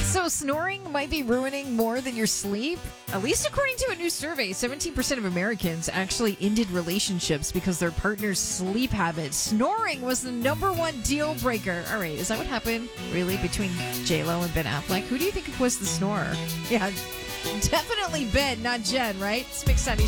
So snoring might be ruining more than your sleep? At least according to a new survey, 17% of Americans actually ended relationships because their partner's sleep habits. Snoring was the number one deal breaker. All right, is that what happened really between J-Lo and Ben Affleck? Who do you think was the snorer? Yeah, definitely Ben, not Jen, right? It's Mix 97.